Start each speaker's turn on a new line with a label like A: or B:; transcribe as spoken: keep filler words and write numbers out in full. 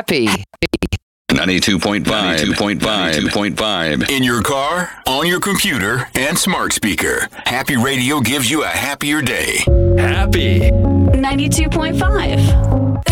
A: happy.
B: ninety-two point five. ninety-two point five. ninety-two point five.
C: In your car, on your computer, and smart speaker. Happy Radio gives you a happier day.
D: Happy.
E: ninety-two point five.